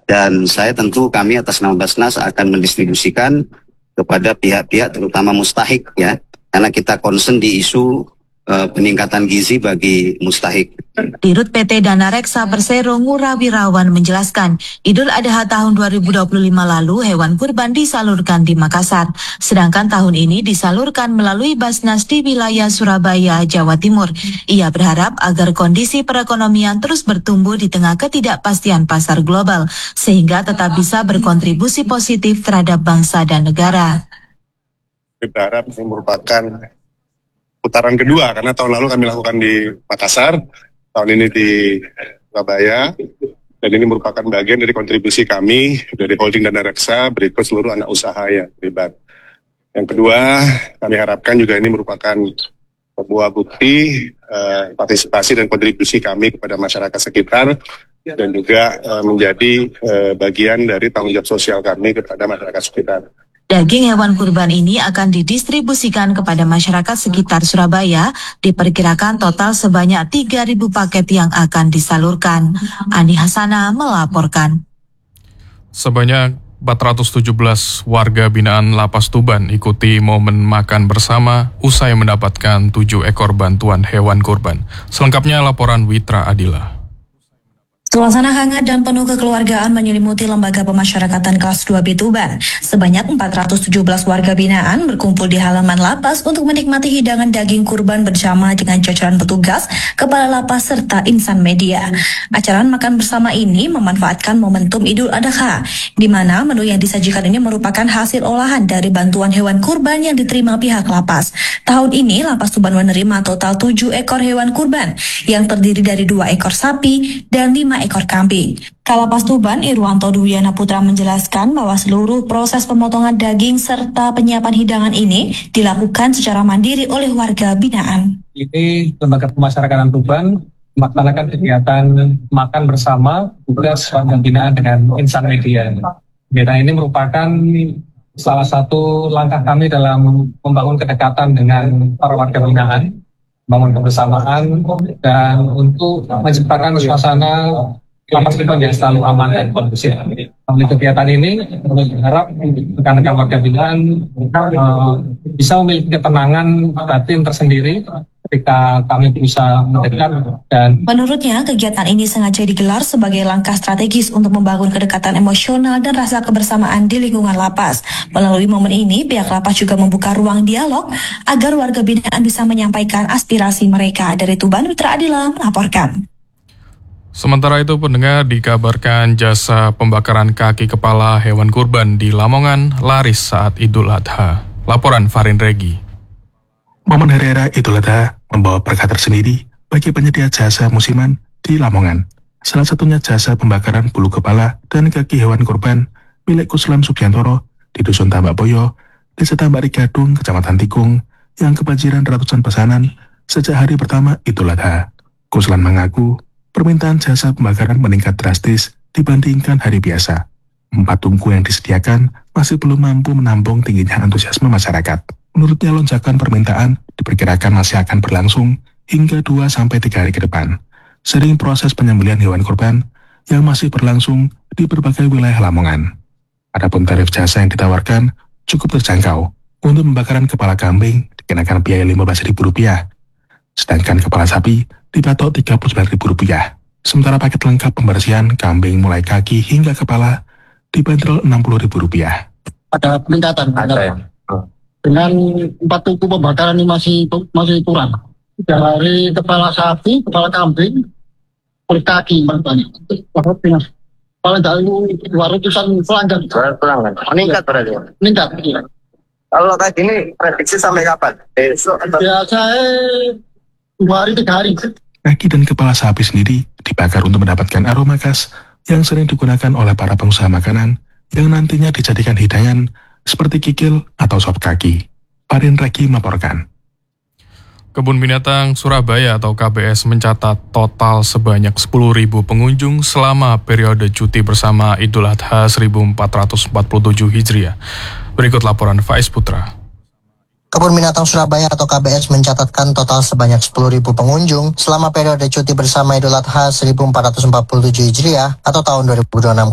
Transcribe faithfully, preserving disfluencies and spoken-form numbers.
Dan saya tentu kami atas nama Basnas akan mendistribusikan kepada pihak-pihak terutama mustahik ya, karena kita concern di isu uh, peningkatan gizi bagi mustahik. Dirut P T Dana Reksa Persero Ngurah Wirawan menjelaskan, Idul Adha tahun dua ribu dua puluh lima lalu hewan kurban disalurkan di Makassar, sedangkan tahun ini disalurkan melalui Basnas di wilayah Surabaya, Jawa Timur. Ia berharap agar kondisi perekonomian terus bertumbuh di tengah ketidakpastian pasar global, sehingga tetap bisa berkontribusi positif terhadap bangsa dan negara. Berharap ini merupakan putaran kedua, karena tahun lalu kami lakukan di Makassar, tahun ini di Surabaya, dan ini merupakan bagian dari kontribusi kami dari holding Dana Reksa berikut seluruh anak usaha yang terlibat. Yang kedua, kami harapkan juga ini merupakan sebuah bukti uh, partisipasi dan kontribusi kami kepada masyarakat sekitar, dan juga uh, menjadi uh, bagian dari tanggung jawab sosial kami kepada masyarakat sekitar. Daging hewan kurban ini akan didistribusikan kepada masyarakat sekitar Surabaya, diperkirakan total sebanyak tiga ribu paket yang akan disalurkan. Ani Hasana melaporkan. Sebanyak empat ratus tujuh belas warga binaan Lapas Tuban ikuti momen makan bersama usai mendapatkan tujuh ekor bantuan hewan kurban. Selengkapnya laporan Witra Adila. Suasana hangat dan penuh kekeluargaan menyelimuti Lembaga Pemasyarakatan Kelas dua B Tuban. Sebanyak empat ratus tujuh belas warga binaan berkumpul di halaman lapas untuk menikmati hidangan daging kurban bersama dengan jajaran petugas, kepala lapas, serta insan media. Acara makan bersama ini memanfaatkan momentum Idul Adha, di mana menu yang disajikan ini merupakan hasil olahan dari bantuan hewan kurban yang diterima pihak lapas. Tahun ini, Lapas Tuban menerima total tujuh ekor hewan kurban, yang terdiri dari dua ekor sapi dan lima ekor kambing. Kalapas Tuban, Irwanto Dwiana Putra menjelaskan bahwa seluruh proses pemotongan daging serta penyiapan hidangan ini dilakukan secara mandiri oleh warga binaan. Ini Lembaga Pemasyarakatan Tuban melaksanakan kegiatan makan bersama tugas warga binaan dengan insan media. Kegiatan ini merupakan salah satu langkah kami dalam membangun kedekatan dengan para warga binaan, bangun kebersamaan, dan untuk menciptakan suasana lapas Tuban yang selalu aman dan kondusif. Melalui kegiatan ini, kami berharap rekan-rekan warga binaan uh, bisa memiliki ketenangan batin tersendiri ketika kami bisa mendekat. Dan menurutnya, kegiatan ini sengaja digelar sebagai langkah strategis untuk membangun kedekatan emosional dan rasa kebersamaan di lingkungan lapas. Melalui momen ini, pihak lapas juga membuka ruang dialog agar warga binaan bisa menyampaikan aspirasi mereka. Dari Tuban, Witra Adila melaporkan. Sementara itu, pendengar, dikabarkan jasa pembakaran kaki kepala hewan kurban di Lamongan laris saat Idul Adha. Laporan Farin Regi. Momen Hari Raya Idul Adha membawa berkah tersendiri bagi penyedia jasa musiman di Lamongan. Salah satunya jasa pembakaran bulu kepala dan kaki hewan kurban milik Kuslam Sugiantoro di Dusun Tambak Boyo, Desa Tambak Rigadung, Kecamatan Tikung, yang kebanjiran ratusan pesanan sejak hari pertama Idul Adha. Kuslan mengaku permintaan jasa pembakaran meningkat drastis dibandingkan hari biasa. Empat tungku yang disediakan masih belum mampu menampung tingginya antusiasme masyarakat. Menurutnya, lonjakan permintaan diperkirakan masih akan berlangsung hingga dua sampai tiga hari ke depan. Sering proses penyembelihan hewan kurban yang masih berlangsung di berbagai wilayah Lamongan. Adapun tarif jasa yang ditawarkan cukup terjangkau. Untuk pembakaran kepala kambing dikenakan biaya lima belas ribu rupiah, sedangkan kepala sapi dipatok tiga puluh sembilan ribu rupiah. Sementara paket lengkap pembersihan kambing mulai kaki hingga kepala dibanderol enam puluh ribu rupiah. Ada peningkatan. Ada ya? Dengan empat tungku pembakaran ini masih masih kurang. Dari kepala sapi, kepala kambing, kulit kaki banyak. Paling dari dua ratusan pelanggan. Pelanggan. Meningkat berarti. Meningkat. Iya. Kalau kayak gini prediksi sampai kapan? Besok atau? Biasanya dua hari tiga hari. Kaki dan kepala sapi sendiri dibakar untuk mendapatkan aroma khas yang sering digunakan oleh para pengusaha makanan yang nantinya dijadikan hidangan seperti kikil atau sop kaki. Farin Regi melaporkan. Kebun Binatang Surabaya atau K B S mencatat total sebanyak sepuluh ribu pengunjung selama periode cuti bersama Idul Adha seribu empat ratus empat puluh tujuh Hijriah. Berikut laporan Faiz Putra. Kebun Binatang Surabaya atau K B S mencatatkan total sebanyak sepuluh ribu pengunjung selama periode cuti bersama Idul Adha seribu empat ratus empat puluh tujuh Hijriah atau tahun dua ribu dua puluh enam